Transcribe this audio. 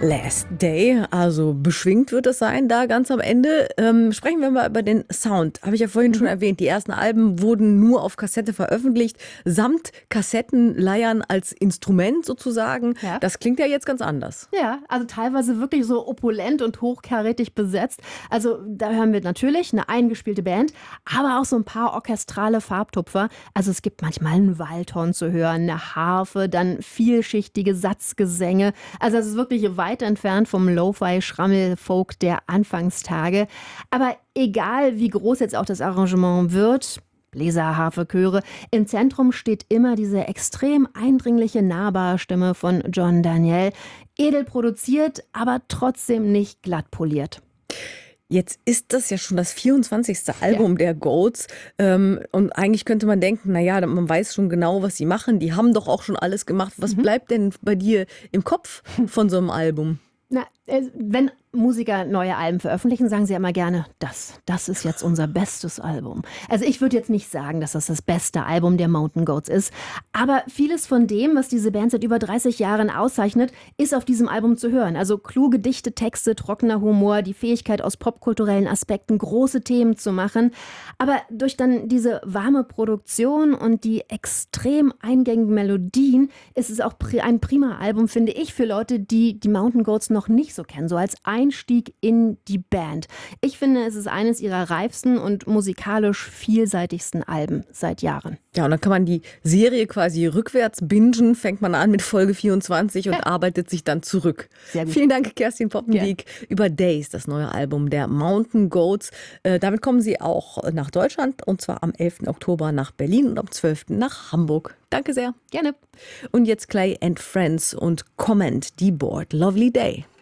Last Day, also beschwingt wird es sein, da ganz am Ende. Sprechen wir mal über den Sound. Habe ich ja vorhin schon erwähnt, die ersten Alben wurden nur auf Kassette veröffentlicht, samt Kassettenleiern als Instrument sozusagen. Ja. Das klingt ja jetzt ganz anders. Ja, also teilweise wirklich so opulent und hochkarätig besetzt. Also da hören wir natürlich eine eingespielte Band, aber auch so ein paar orchestrale Farbtupfer. Also es gibt manchmal einen Waldhorn zu hören, eine Harfe, dann vielschichtige Satzgesänge. Also es ist wirklich weit entfernt vom Lo-Fi-Schrammel-Folk der Anfangstage. Aber egal, wie groß jetzt auch das Arrangement wird, Bläser, Harfe, Chöre, im Zentrum steht immer diese extrem eindringliche, nahbare Stimme von John Darnielle. Edel produziert, aber trotzdem nicht glatt poliert. Jetzt ist das ja schon das 24. Album der Goats. Und eigentlich könnte man denken, naja, man weiß schon genau, was sie machen. Die haben doch auch schon alles gemacht. Was bleibt denn bei dir im Kopf von so einem Album? Na, wenn Musiker neue Alben veröffentlichen, sagen sie ja immer gerne, das ist jetzt unser bestes Album. Also ich würde jetzt nicht sagen, dass das beste Album der Mountain Goats ist, aber vieles von dem, was diese Band seit über 30 Jahren auszeichnet, ist auf diesem Album zu hören. Also kluge, dichte Texte, trockener Humor, die Fähigkeit aus popkulturellen Aspekten große Themen zu machen. Aber durch dann diese warme Produktion und die extrem eingängigen Melodien ist es auch ein prima Album, finde ich, für Leute, die die Mountain Goats noch nicht so kennen, so als Einstieg in die Band. Ich finde, es ist eines ihrer reifsten und musikalisch vielseitigsten Alben seit Jahren. Ja, und dann kann man die Serie quasi rückwärts bingen, fängt man an mit Folge 24 und arbeitet sich dann zurück. Sehr gut. Vielen Dank, Kerstin Poppendiek, über Days, das neue Album der Mountain Goats. Damit kommen sie auch nach Deutschland, und zwar am 11. Oktober nach Berlin und am 12. nach Hamburg. Danke sehr. Gerne. Und jetzt Clay and Friends und Comment, die Board. Lovely Day.